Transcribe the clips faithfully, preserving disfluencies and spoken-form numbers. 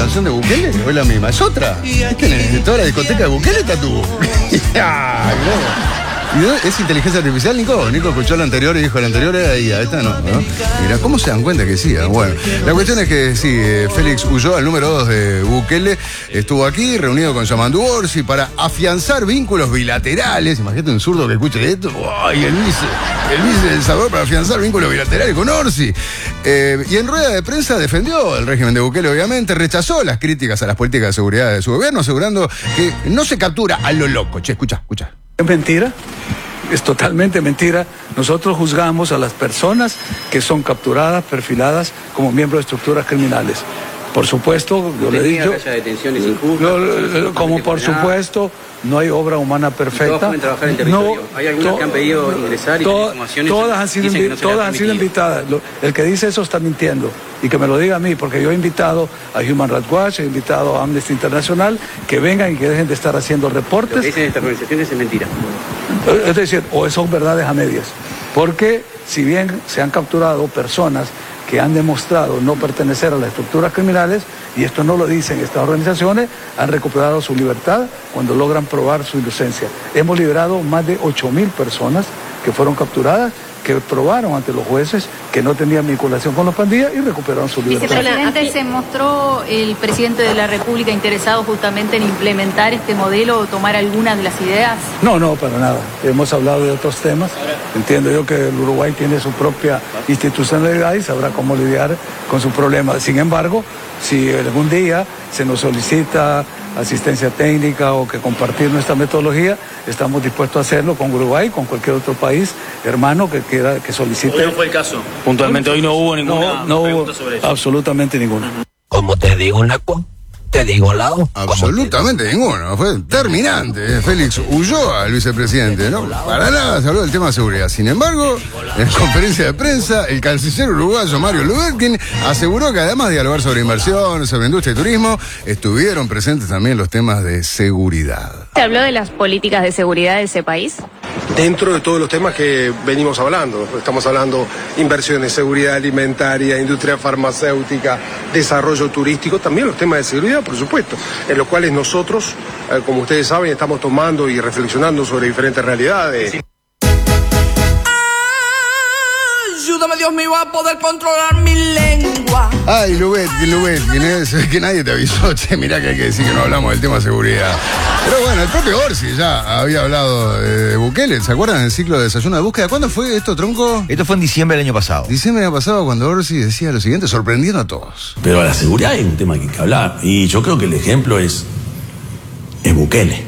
canción de Bukele? ¿O es la misma? ¿Es otra? ¿Qué tenés? ¿Toda la discoteca de Bukele está tú? Ay, no. ¿Es inteligencia artificial, Nico? Nico escuchó la anterior y dijo, la anterior era ella, esta no, ¿no? Mira, ¿cómo se dan cuenta que sí? Bueno, la cuestión es que sí, Félix Ulloa, el número dos de Bukele, estuvo aquí reunido con Yamandu Orsi para afianzar vínculos bilaterales. Imagínate un zurdo que escuche esto. ¡Ay, el vice! El vice del Salvador para afianzar vínculos bilaterales con Orsi. Eh, y en rueda de prensa defendió el régimen de Bukele, obviamente, rechazó las críticas a las políticas de seguridad de su gobierno, asegurando que no se captura a lo loco. Che, escucha, escucha. Es mentira, es totalmente mentira. Nosotros juzgamos a las personas que son capturadas, perfiladas como miembros de estructuras criminales. Por supuesto, yo le he dicho, que haya detenciones injustas, no, como por supuesto, no hay obra humana perfecta. Todos pueden trabajar en territorio. No, hay algunas to, que han pedido ingresar y to, informaciones. Todas han sido, invi no todas han sido invitadas. Lo, el que dice eso está mintiendo. Y que me lo diga a mí, porque yo he invitado a Human Rights Watch, he invitado a Amnesty International, que vengan y que dejen de estar haciendo reportes. Lo que dicen estas organizaciones es mentira. Es decir, o son verdades a medias. Porque si bien se han capturado personas que han demostrado no pertenecer a las estructuras criminales, y esto no lo dicen estas organizaciones, han recuperado su libertad cuando logran probar su inocencia. Hemos liberado más de ocho mil personas que fueron capturadas, que probaron ante los jueces que no tenían vinculación con las pandillas y recuperaron su libertad. Vicepresidente, ¿se mostró el presidente de la República interesado justamente en implementar este modelo o tomar algunas de las ideas? No, no, para nada. Hemos hablado de otros temas. Entiendo yo que el Uruguay tiene su propia institucionalidad y sabrá cómo lidiar con sus problemas. Sin embargo, si algún día se nos solicita asistencia técnica o que compartir nuestra metodología, estamos dispuestos a hacerlo con Uruguay, con cualquier otro país hermano que quiera, que solicite. Hoy no fue el caso. Puntualmente hoy no hubo ninguna no, no pregunta hubo sobre eso. Absolutamente ninguna. Como te digo, Naco, te digo lado. Absolutamente ninguno. Fue terminante. Félix Ulloa, el vicepresidente, ¿no? Para nada se habló del tema de seguridad. Sin embargo, en conferencia de prensa, el canciller uruguayo Mario Lubetkin aseguró que además de dialogar sobre inversión, sobre industria y turismo, estuvieron presentes también los temas de seguridad. ¿Se habló de las políticas de seguridad de ese país? Dentro de todos los temas que venimos hablando, estamos hablando inversiones, seguridad alimentaria, industria farmacéutica, desarrollo turístico, también los temas de seguridad, por supuesto, en los cuales nosotros, eh, como ustedes saben, estamos tomando y reflexionando sobre diferentes realidades. Sí. Ayúdame, Dios mío, a poder controlar mi lengua. Ay, Lubetkin, Lubetkin, es que nadie te avisó, che, mirá que hay que decir que no hablamos del tema de seguridad. Pero bueno, el propio Orsi ya había hablado de Bukele, ¿se acuerdan del ciclo de desayuno de búsqueda? ¿Cuándo fue esto, Tronco? Esto fue en diciembre del año pasado. Diciembre del año pasado, cuando Orsi decía lo siguiente, sorprendiendo a todos. Pero la seguridad es un tema que hay que hablar, y yo creo que el ejemplo es, es Bukele,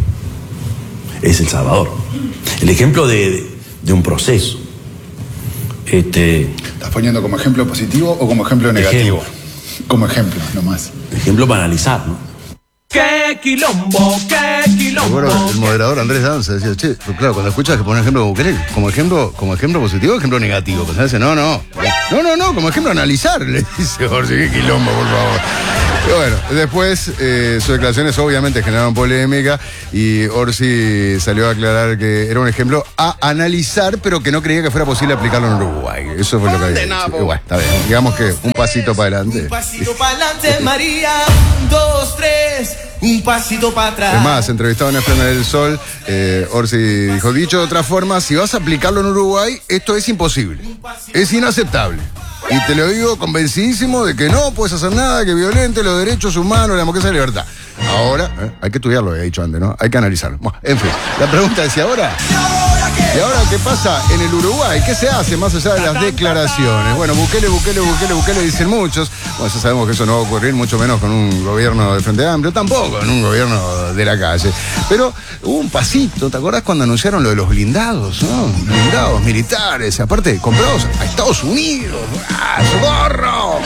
es El Salvador. El ejemplo de, de un proceso. Este, ¿Estás poniendo como ejemplo positivo o como ejemplo negativo? Ejemplo. Como ejemplo, nomás. Ejemplo para analizar, ¿no? ¡Qué quilombo, qué quilombo! Recuerdo, el moderador Andrés Danza decía, che, pues claro, cuando escuchas que pone ejemplo de Bukele, como ejemplo, como ejemplo positivo o ejemplo negativo. Pues dice, no, no, no, no, no, como ejemplo analizar, le dice Orsi, qué quilombo, por favor. Pero bueno, después eh, sus declaraciones obviamente generaron polémica y Orsi salió a aclarar que era un ejemplo a analizar, pero que no creía que fuera posible aplicarlo en Uruguay. Eso fue lo que había dicho. Y bueno, está bien, digamos que un pasito para adelante. Un pasito para adelante, María, un, dos, tres, un pasito para atrás. Es más, entrevistado en F M del Sol, eh, Orsi dijo, dicho de otra forma, si vas a aplicarlo en Uruguay, esto es imposible, es inaceptable. Y te lo digo convencidísimo de que no puedes hacer nada que violente los derechos humanos, la democracia y la libertad. Ahora, eh, hay que estudiarlo, he dicho antes, ¿no? Hay que analizarlo. Bueno, en fin, la pregunta es, ¿y ahora? ¿Y ahora qué pasa en el Uruguay? ¿Qué se hace más allá de las declaraciones? Bueno, Bukele, Bukele, Bukele, Bukele, dicen muchos. Bueno, ya sabemos que eso no va a ocurrir, mucho menos con un gobierno de Frente Amplio, tampoco en un gobierno de la calle. Pero hubo un pasito, ¿te acordás cuando anunciaron lo de los blindados, no? Blindados militares, aparte comprados a Estados Unidos. ¡Ah, socorro!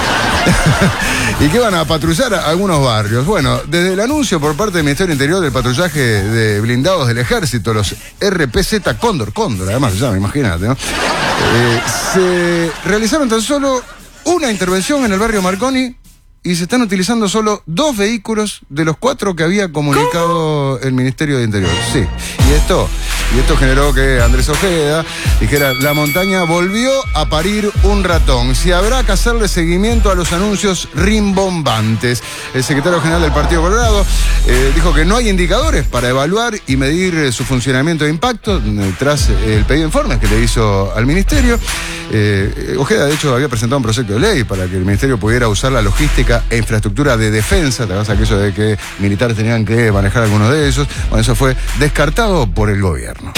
¿Y qué van a patrullar a algunos barrios? Bueno, desde el anuncio por parte del Ministerio del Interior del patrullaje de blindados del Ejército, los R P Z Cóndor, Cóndor, además se llama, imagínate, ¿no? Eh, se realizaron tan solo una intervención en el barrio Marconi y se están utilizando solo dos vehículos de los cuatro que había comunicado ¿Cómo? El Ministerio de Interior. Sí, y esto Y esto generó que Andrés Ojeda dijera, la montaña volvió a parir un ratón. Si habrá que hacerle seguimiento a los anuncios rimbombantes. El secretario general del Partido Colorado eh, dijo que no hay indicadores para evaluar y medir eh, su funcionamiento de impacto eh, tras eh, el pedido de informes que le hizo al ministerio. Eh, Ojeda, de hecho, había presentado un proyecto de ley para que el ministerio pudiera usar la logística e infraestructura de defensa. Te vas a aquello de que militares tenían que manejar algunos de ellos. Bueno, eso fue descartado por el gobierno.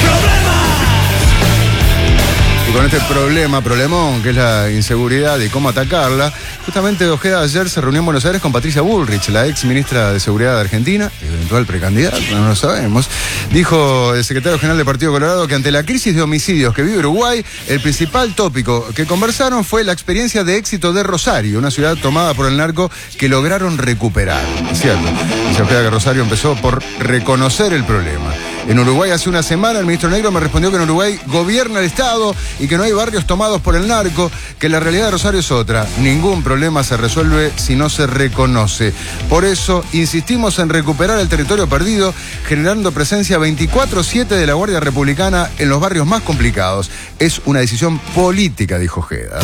Y con este problema, problemón, que es la inseguridad y cómo atacarla, justamente Ojeda ayer se reunió en Buenos Aires con Patricia Bullrich, la ex ministra de Seguridad de Argentina, eventual precandidata, no lo sabemos. Dijo el secretario general del Partido Colorado que ante la crisis de homicidios que vive Uruguay, el principal tópico que conversaron fue la experiencia de éxito de Rosario, una ciudad tomada por el narco que lograron recuperar. Es cierto, dice Ojeda que Rosario empezó por reconocer el problema. En Uruguay hace una semana el ministro Negro me respondió que en Uruguay gobierna el Estado y que no hay barrios tomados por el narco, que la realidad de Rosario es otra. Ningún problema se resuelve si no se reconoce. Por eso insistimos en recuperar el territorio perdido, generando presencia veinticuatro siete de la Guardia Republicana en los barrios más complicados. Es una decisión política, dijo Ojeda.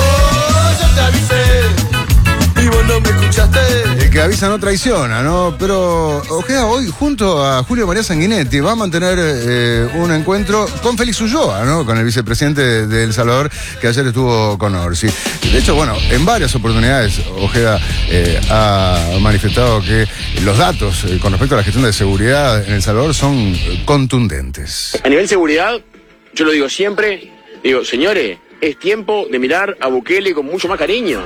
Y vos no me escuchaste. El que avisa no traiciona, ¿no? Pero Ojeda hoy, junto a Julio María Sanguinetti, va a mantener eh, un encuentro con Félix Ulloa, ¿no? Con el vicepresidente de El Salvador, que ayer estuvo con Orsi. De hecho, bueno, en varias oportunidades Ojeda eh, ha manifestado que los datos eh, con respecto a la gestión de seguridad en El Salvador son contundentes. A nivel seguridad, yo lo digo siempre, digo, señores, es tiempo de mirar a Bukele con mucho más cariño.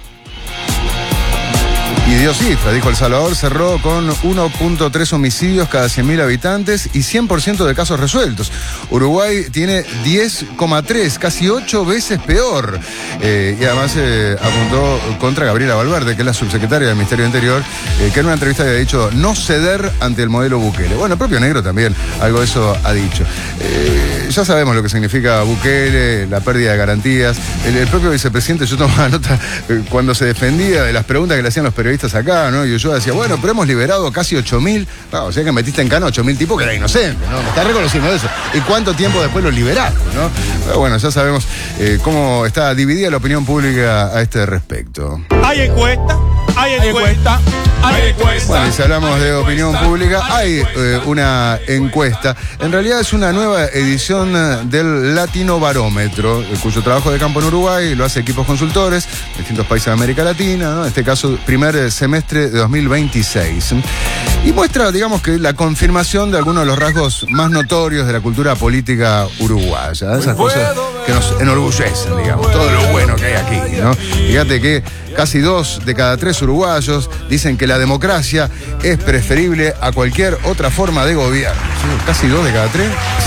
Y dio cifra, dijo El Salvador, cerró con uno punto tres homicidios cada cien mil habitantes y cien por ciento de casos resueltos. Uruguay tiene diez coma tres, casi ocho veces peor. Eh, y además eh, apuntó contra Gabriela Valverde, que es la subsecretaria del Ministerio del Interior, eh, que en una entrevista había dicho no ceder ante el modelo Bukele. Bueno, el propio Negro también algo de eso ha dicho. Eh, ya sabemos lo que significa Bukele, la pérdida de garantías. El, el propio vicepresidente, yo tomaba nota eh, cuando se defendía de las preguntas que le hacían los periodistas acá, ¿no? Y yo decía, bueno, pero hemos liberado casi ocho mil, no, o sea que metiste en cana ocho mil tipos que eran inocentes, ¿no? Me está reconociendo eso. ¿Y cuánto tiempo después los liberaste, no? Pero bueno, ya sabemos eh, cómo está dividida la opinión pública a este respecto. Hay encuesta, hay encuesta, hay encuesta. Bueno, y si hablamos de opinión pública, hay eh, una encuesta. En realidad es una nueva edición del Latino Barómetro, cuyo trabajo de campo en Uruguay lo hace equipos consultores de distintos países de América Latina, ¿no? En este caso, primer semestre de dos mil veintiséis. Y muestra, digamos, que la confirmación de algunos de los rasgos más notorios de la cultura política uruguaya. Esas cosas que nos enorgullecen, digamos, todo lo bueno que hay aquí, ¿no? Fíjate que casi dos de cada tres uruguayos dicen que la democracia es preferible a cualquier otra forma de gobierno. Casi dos de cada tres.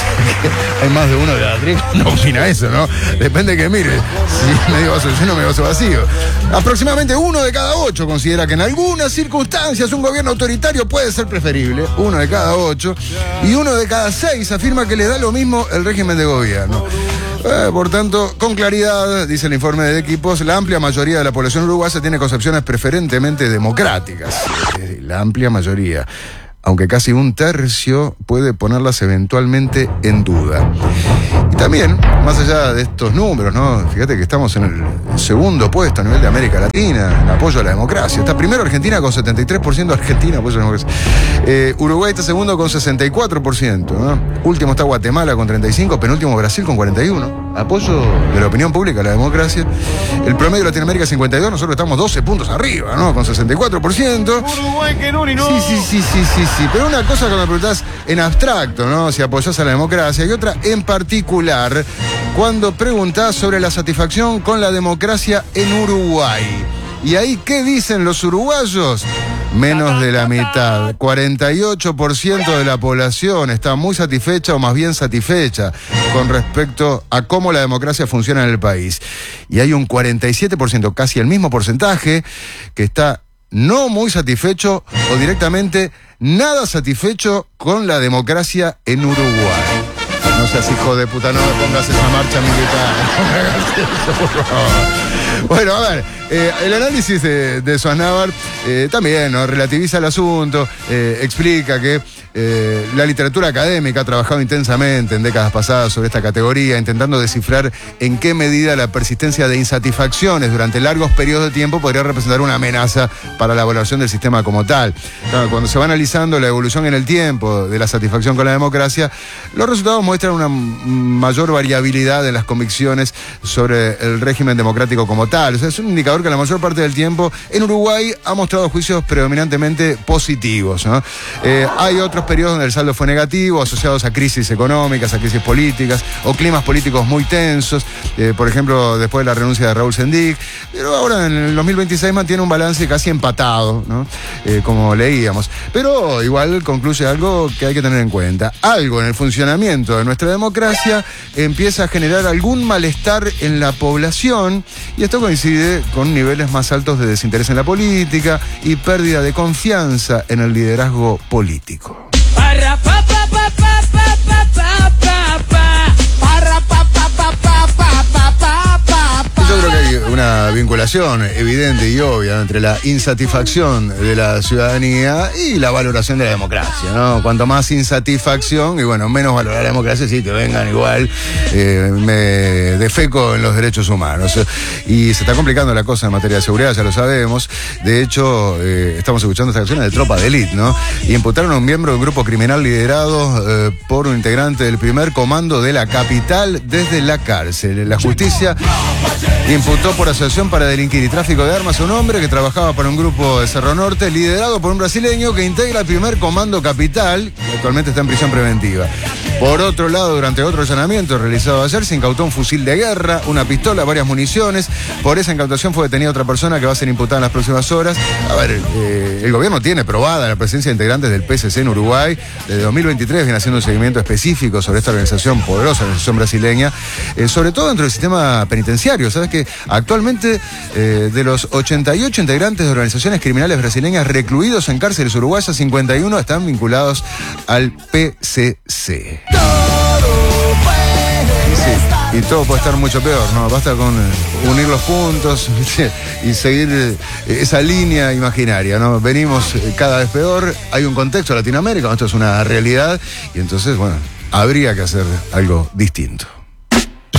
Hay más de uno de cada tres. No opina eso, ¿no? Depende que mire. Si medio vaso lleno, medio vaso vacío. Aproximadamente uno de cada ocho considera que en algunas circunstancias un gobierno autoritario puede ser preferible. Uno de cada ocho. Y uno de cada seis afirma que le da lo mismo el régimen de gobierno. Eh, por tanto, con claridad, dice el informe de equipos, la amplia mayoría de la población uruguaya tiene concepciones preferentemente democráticas. Eh, la amplia mayoría. Aunque casi un tercio puede ponerlas eventualmente en duda. Y también, más allá de estos números, ¿no? Fíjate que estamos en el segundo puesto a nivel de América Latina, en apoyo a la democracia. Está primero Argentina con setenta y tres por ciento, Argentina apoyo a la democracia. Eh, Uruguay está segundo con sesenta y cuatro por ciento, ¿no? Último está Guatemala con treinta y cinco por ciento, penúltimo Brasil con cuarenta y uno por ciento. Apoyo de la opinión pública a la democracia. El promedio de Latinoamérica es cincuenta y dos, nosotros estamos doce puntos arriba, ¿no? Con sesenta y cuatro por ciento. Uruguay que no, y no. Sí, sí, sí, sí, sí, sí. Pero una cosa cuando me preguntás en abstracto, ¿no? Si apoyás a la democracia, y otra en particular cuando preguntás sobre la satisfacción con la democracia en Uruguay. ¿Y ahí qué dicen los uruguayos? Menos de la mitad. cuarenta y ocho por ciento de la población está muy satisfecha o más bien satisfecha con respecto a cómo la democracia funciona en el país. Y hay un cuarenta y siete por ciento, casi el mismo porcentaje, que está no muy satisfecho o directamente nada satisfecho con la democracia en Uruguay. No seas hijo de puta, no me pongas esa marcha militar. No me hagas eso, por favor. Bueno, a ver, eh, el análisis de, de Suaznavar eh, también, ¿no? Relativiza el asunto, eh, explica que Eh, la literatura académica ha trabajado intensamente en décadas pasadas sobre esta categoría, intentando descifrar en qué medida la persistencia de insatisfacciones durante largos periodos de tiempo podría representar una amenaza para la evaluación del sistema como tal. Claro, cuando se va analizando la evolución en el tiempo de la satisfacción con la democracia, los resultados muestran una mayor variabilidad en las convicciones sobre el régimen democrático como tal. O sea, es un indicador que la mayor parte del tiempo en Uruguay ha mostrado juicios predominantemente positivos, ¿no? Eh, hay otros periodos donde el saldo fue negativo, asociados a crisis económicas, a crisis políticas, o climas políticos muy tensos, eh, por ejemplo, después de la renuncia de Raúl Sendic, pero ahora en el dos mil veintiséis mantiene un balance casi empatado, ¿no? Eh, como leíamos. Pero igual concluye algo que hay que tener en cuenta. Algo en el funcionamiento de nuestra democracia empieza a generar algún malestar en la población, y esto coincide con niveles más altos de desinterés en la política y pérdida de confianza en el liderazgo político. Yo creo que hay una vinculación evidente y obvia entre la insatisfacción de la ciudadanía y la valoración de la democracia, ¿no? Cuanto más insatisfacción y bueno, menos valorar la democracia, sí, que vengan igual, eh, me defeco en los derechos humanos. Y se está complicando la cosa en materia de seguridad, ya lo sabemos. De hecho, eh, estamos escuchando estas acciones de tropa de élite, ¿no? Y imputaron a un miembro de un grupo criminal liderado eh, por un integrante del primer comando de la capital desde la cárcel. La justicia imputó por asociación para delinquir y tráfico de armas a un hombre que trabajaba para un grupo de Cerro Norte liderado por un brasileño que integra el primer comando capital, que actualmente está en prisión preventiva. Por otro lado, durante otro allanamiento realizado ayer, se incautó un fusil de guerra, una pistola, varias municiones. Por esa incautación fue detenida otra persona que va a ser imputada en las próximas horas. A ver, eh, el gobierno tiene probada la presencia de integrantes del P S C en Uruguay. Desde dos mil veintitrés viene haciendo un seguimiento específico sobre esta organización, poderosa organización brasileña, eh, sobre todo dentro del sistema penitenciario. Sabes que actualmente eh, de los ochenta y ocho integrantes de organizaciones criminales brasileñas recluidos en cárceles uruguayas, cincuenta y uno están vinculados al P C C. Sí, y todo puede estar mucho peor, ¿no? Basta con unir los puntos y seguir esa línea imaginaria, ¿no? Venimos cada vez peor, hay un contexto en Latinoamérica, esto es una realidad, y entonces, bueno, habría que hacer algo distinto.